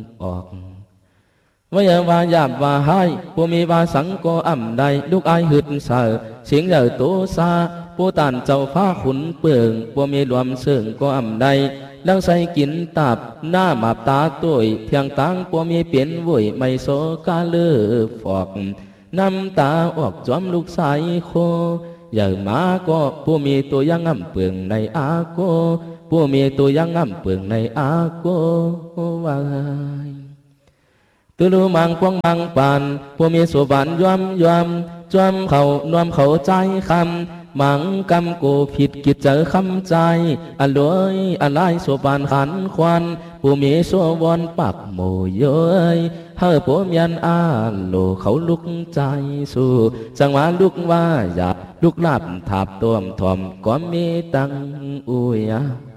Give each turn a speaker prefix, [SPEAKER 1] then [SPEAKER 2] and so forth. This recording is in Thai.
[SPEAKER 1] ออกวิวาหยาบว่าให้ผู้มีวาสังก็อ่ำใดลูกอายหึดเสือเสียงเหล่าโตซาผู้ตานเจ้าฟ้าขุนเปื่องผู้มีรวมเสื่องก็อ่ำใดลังใส่กินตับหน้าหมาบตาตุยเพียงตังผู้มีเปลี่ยนวุ่ยไม่โซกาเลือฟอกน้ำตาออกจอมลูกสายโคอย่ามาก็ผู้มีตัวยังอ่ำเปื่องในอาโกผู้มีตัวยังอ่ำเปื่องในอาโกวายตุลูมังพวงมังปานผู้มีสุวรรณยอมจอมเขานวมเขาใจคำมังกำกูผิดกิจเจอคำใจอร่อยอะไรสุวรรณขันควันผู้มีสุวรรณปักโมเยยเฮอผู้มีอันอาโลเขาลุกใจสู่จังหวะลุกว่าอยากลุกลับทับตัวมถ่อมก็มีตังอุย